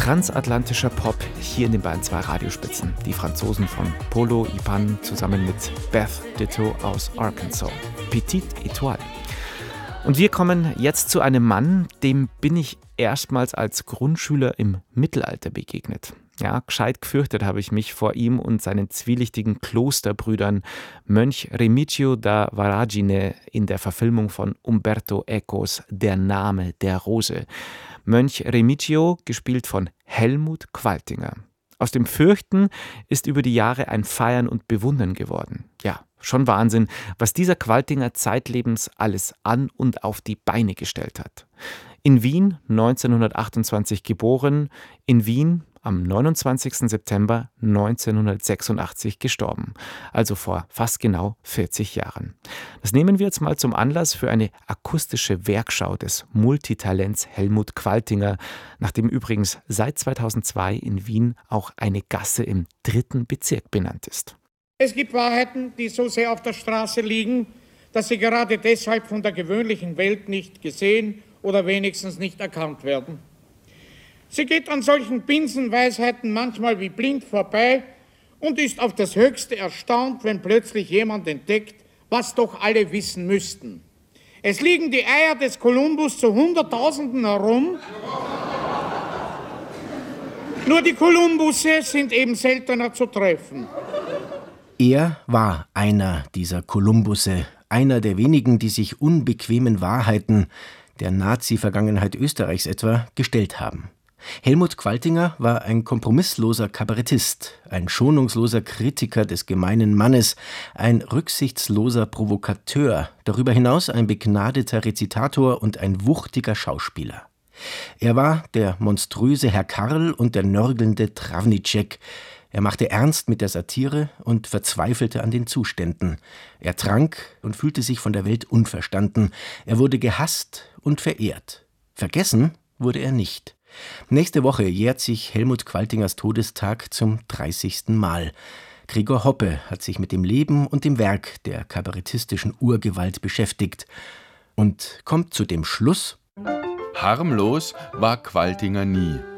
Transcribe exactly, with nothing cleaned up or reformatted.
Transatlantischer Pop hier in den Bayern zwei Radiospitzen. Die Franzosen von Polo y Pan zusammen mit Beth Ditto aus Arkansas. Petite Étoile. Und wir kommen jetzt zu einem Mann, dem bin ich erstmals als Grundschüler im Mittelalter begegnet. Ja, gescheit gefürchtet habe ich mich vor ihm und seinen zwielichtigen Klosterbrüdern Mönch Remigio da Varagine in der Verfilmung von Umberto Ecos Der Name der Rose. Mönch Remigio, gespielt von Helmut Qualtinger. Aus dem Fürchten ist über die Jahre ein Feiern und Bewundern geworden. Ja, schon Wahnsinn, was dieser Qualtinger zeitlebens alles an und auf die Beine gestellt hat. In Wien neunzehnhundertachtundzwanzig geboren, in Wien am neunundzwanzigsten September neunzehnhundertsechsundachtzig gestorben, also vor fast genau vierzig Jahren. Das nehmen wir jetzt mal zum Anlass für eine akustische Werkschau des Multitalents Helmut Qualtinger, nach dem übrigens seit zweitausendzwei in Wien auch eine Gasse im dritten Bezirk benannt ist. Es gibt Wahrheiten, die so sehr auf der Straße liegen, dass sie gerade deshalb von der gewöhnlichen Welt nicht gesehen oder wenigstens nicht erkannt werden. Sie geht an solchen Binsenweisheiten manchmal wie blind vorbei und ist auf das Höchste erstaunt, wenn plötzlich jemand entdeckt, was doch alle wissen müssten. Es liegen die Eier des Kolumbus zu Hunderttausenden herum, nur die Kolumbusse sind eben seltener zu treffen. Er war einer dieser Kolumbusse, einer der wenigen, die sich unbequemen Wahrheiten, der Nazi-Vergangenheit Österreichs etwa, gestellt haben. Helmut Qualtinger war ein kompromissloser Kabarettist, ein schonungsloser Kritiker des gemeinen Mannes, ein rücksichtsloser Provokateur, darüber hinaus ein begnadeter Rezitator und ein wuchtiger Schauspieler. Er war der monströse Herr Karl und der nörgelnde Travnicek. Er machte ernst mit der Satire und verzweifelte an den Zuständen. Er trank und fühlte sich von der Welt unverstanden. Er wurde gehasst und verehrt. Vergessen wurde er nicht. Nächste Woche jährt sich Helmut Qualtingers Todestag zum dreißigsten Mal. Gregor Hoppe hat sich mit dem Leben und dem Werk der kabarettistischen Urgewalt beschäftigt und kommt zu dem Schluss: Harmlos war Qualtinger nie.